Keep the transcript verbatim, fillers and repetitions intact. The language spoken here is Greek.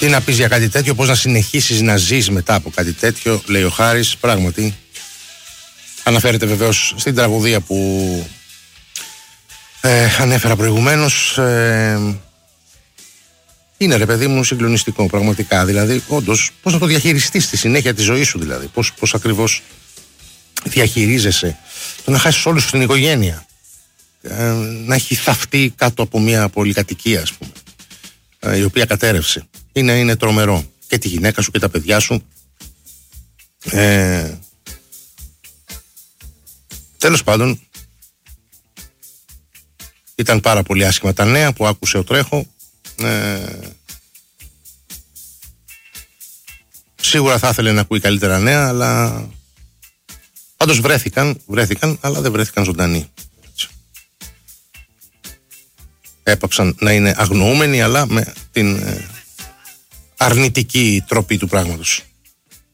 Τι να πεις για κάτι τέτοιο, πώς να συνεχίσεις να ζεις μετά από κάτι τέτοιο, λέει ο Χάρης. Πράγματι, αναφέρεται βεβαίως στην τραγωδία που ε, ανέφερα προηγουμένως. Ε, είναι ρε παιδί μου συγκλονιστικό πραγματικά. Δηλαδή, όντως, πώς να το διαχειριστείς στη συνέχεια τη ζωή σου, δηλαδή. Πώς, πώς ακριβώς διαχειρίζεσαι το να χάσεις όλη σου την οικογένεια. Ε, να έχει θαυτεί κάτω από μια πολυκατοικία, ας πούμε, ε, η οποία κατέρευσε. Είναι, είναι τρομερό. Και τη γυναίκα σου και τα παιδιά σου. Ε, τέλος πάντων, ήταν πάρα πολύ άσχημα τα νέα που άκουσε ο Τρέχο. Ε, σίγουρα θα ήθελε να ακούει καλύτερα νέα, αλλά πάντως βρέθηκαν, βρέθηκαν, αλλά δεν βρέθηκαν ζωντανοί. Έπαψαν να είναι αγνοούμενοι, αλλά με την ε, αρνητική τροπή του πράγματος.